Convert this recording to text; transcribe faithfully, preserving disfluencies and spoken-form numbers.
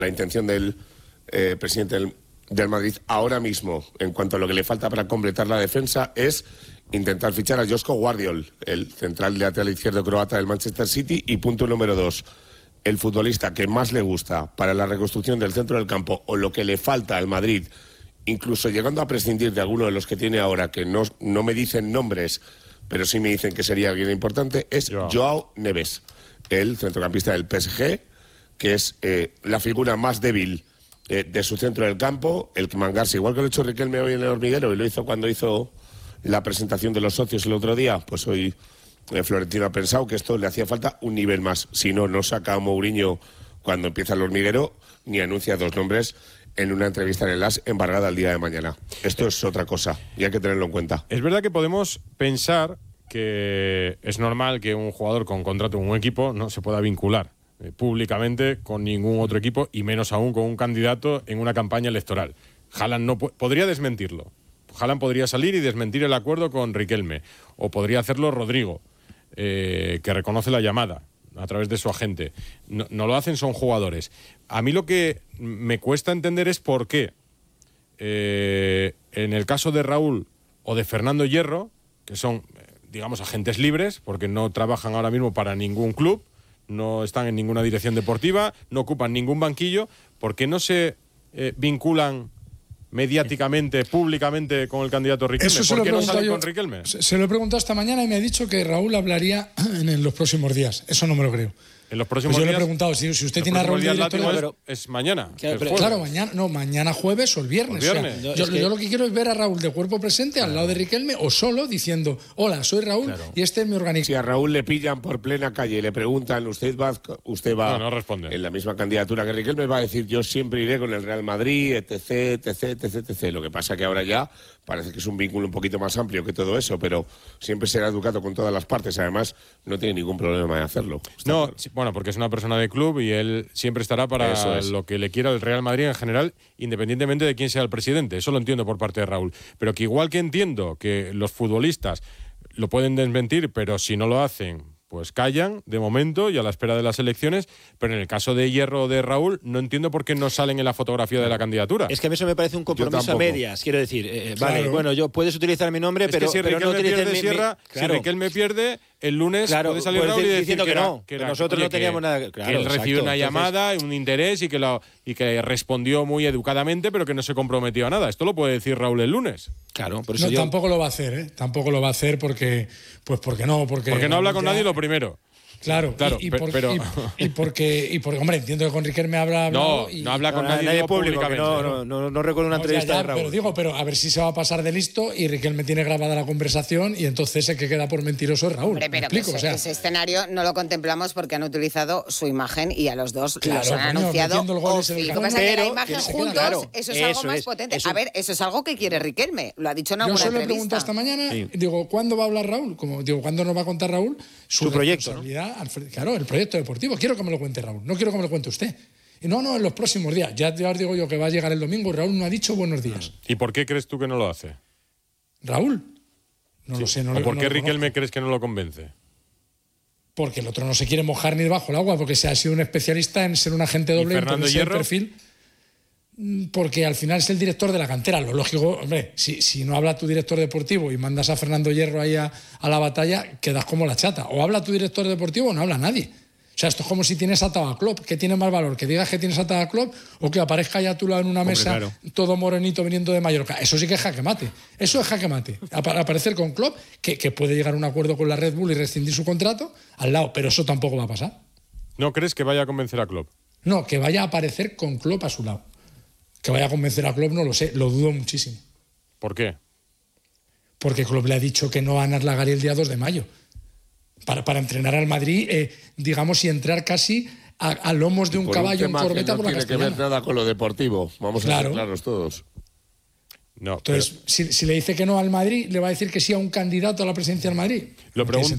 La intención del eh, presidente del, del Madrid ahora mismo, en cuanto a lo que le falta para completar la defensa, es intentar fichar a Josko Guardiol, el central lateral izquierdo croata del Manchester City. Y punto número dos, el futbolista que más le gusta para la reconstrucción del centro del campo, o lo que le falta al Madrid, incluso llegando a prescindir de alguno de los que tiene ahora, que no, no me dicen nombres, pero sí me dicen que sería alguien importante, es Joao, Joao Neves, el centrocampista del P S G, que es eh, la figura más débil eh, de su centro del campo, el que mangarse, igual que lo ha hecho Riquelme hoy en el Hormiguero, y lo hizo cuando hizo la presentación de los socios el otro día. Pues hoy eh, Florentino ha pensado que esto le hacía falta un nivel más. Si no, no saca a Mourinho cuando empieza el Hormiguero, ni anuncia dos nombres en una entrevista en el As embargada el día de mañana. Esto es otra cosa y hay que tenerlo en cuenta. Es verdad que podemos pensar que es normal que un jugador con contrato en un equipo no se pueda vincular eh, públicamente con ningún otro equipo, y menos aún con un candidato en una campaña electoral. Haaland no podría desmentirlo. Haaland podría salir y desmentir el acuerdo con Riquelme, o podría hacerlo Rodrigo, eh, que reconoce la llamada a través de su agente. No, no lo hacen, son jugadores. A mí lo que me cuesta entender es por qué eh, en el caso de Raúl o de Fernando Hierro, que son, digamos, agentes libres, porque no trabajan ahora mismo para ningún club, no están en ninguna dirección deportiva, no ocupan ningún banquillo, ¿por qué no se eh, vinculan mediáticamente, públicamente con el candidato Riquelme? Eso ¿Por qué no salen yo, con Riquelme? Se, se lo he preguntado esta mañana y me ha dicho que Raúl hablaría en, en los próximos días. Eso no me lo creo. En los próximos pues yo días. le he preguntado si, si usted tiene a Raúl días director, pero es mañana. Claro, pero, claro, mañana, no, mañana jueves o el viernes. El viernes. O sea, yo, yo, es que... yo lo que quiero es ver a Raúl de cuerpo presente claro. al lado de Riquelme, o solo diciendo: hola, soy Raúl claro. y este es mi organismo. Si a Raúl le pillan por plena calle y le preguntan, usted va, usted va no, no responde. en la misma candidatura que Riquelme, va a decir: yo siempre iré con el Real Madrid, etc, etc, etc, etc. Lo que pasa que ahora ya parece que es un vínculo un poquito más amplio que todo eso, pero siempre será educado con todas las partes. Además, no tiene ningún problema de hacerlo. No, claro. Bueno, porque es una persona de club y él siempre estará para es. lo que le quiera el Real Madrid en general, independientemente de quién sea el presidente. Eso lo entiendo por parte de Raúl. Pero que igual que entiendo que los futbolistas lo pueden desmentir, pero si no lo hacen, pues callan de momento y a la espera de las elecciones. Pero en el caso de Hierro o de Raúl, no entiendo por qué no salen en la fotografía de la candidatura. Es que a mí eso me parece un compromiso a medias. Quiero decir, eh, claro. vale, bueno, yo puedes utilizar mi nombre, es pero, que si pero no utilices pierde mi, Sierra, mi, claro. Si Riquelme pierde, el lunes claro, puede salir Raúl y decir diciendo que, que, no, era, que, era, que nosotros oye, no teníamos que, nada. Claro, que él recibió exacto. una llamada, Entonces... un interés y que, lo, y que respondió muy educadamente, pero que no se comprometió a nada. Esto lo puede decir Raúl el lunes. Claro, por eso no, yo... tampoco lo va a hacer, ¿eh? Tampoco lo va a hacer porque, pues porque no, porque. Porque no habla con ya... nadie, lo primero. Claro, claro y, y, pero, por, pero... y, y porque, y porque, hombre, entiendo que con Riquelme habla. No, y... no habla con no, nadie, nadie público. No, no, no, no recuerdo una no, entrevista ya, ya, de Raúl. Pero digo, pero a ver si se va a pasar de listo y Riquelme tiene grabada la conversación y entonces el que queda por mentiroso es Raúl. Hombre, pero explico, ese, o sea, ese escenario no lo contemplamos porque han utilizado su imagen y a los dos claro, los han coño, anunciado. Lo que pasa es que la imagen juntos, claro, eso es eso algo más es, potente. eso... A ver, eso es algo que quiere Riquelme. Lo ha dicho en alguna Yo se lo he entrevista. preguntado esta mañana, sí. digo, ¿cuándo va a hablar Raúl? Como digo, ¿cuándo nos va a contar Raúl su, su proyecto? ¿No? Claro, el proyecto deportivo. Quiero que me lo cuente Raúl, no quiero que me lo cuente usted. Y no, no, en los próximos días. Ya, ya os digo yo que va a llegar el domingo. Raúl no ha dicho buenos días. ¿Y por qué crees tú que no lo hace? ¿Raúl? No sí. lo sé. No ¿O lo, por qué no Riquelme conozco. crees que no lo convence? Porque el otro no se quiere mojar ni debajo del agua, porque se ha sido un especialista en ser un agente doble y ponerse el perfil. Porque al final es el director de la cantera. Lo lógico, hombre, si, si no habla tu director deportivo y mandas a Fernando Hierro ahí a, a la batalla, quedas como la chata. O habla tu director deportivo o no habla nadie. O sea, esto es como si tienes atado a Klopp. ¿Qué tiene más valor? ¿Que digas que tienes atado a Klopp o que aparezca ya a tu lado en una Hombre, mesa claro. todo morenito viniendo de Mallorca? Eso sí que es jaque mate. Eso es jaque mate. Aparecer con Klopp, que, que puede llegar a un acuerdo con la Red Bull y rescindir su contrato, al lado. Pero eso tampoco va a pasar. ¿No crees que vaya a convencer a Klopp? No, que vaya a aparecer con Klopp a su lado. Que vaya a convencer a Klopp no lo sé, lo dudo muchísimo. ¿Por qué? Porque Klopp le ha dicho que no va a ganar la Gary el día dos de mayo. Para, para entrenar al Madrid, eh, digamos, y entrar casi a, a lomos de un por caballo en un corbeta no por la tiene Castellana. que ver nada con lo deportivo. Vamos claro. a ser claros todos. No, Entonces, pero... si, si le dice que no al Madrid, le va a decir que sí a un candidato a la presidencia del Madrid. Lo, pregun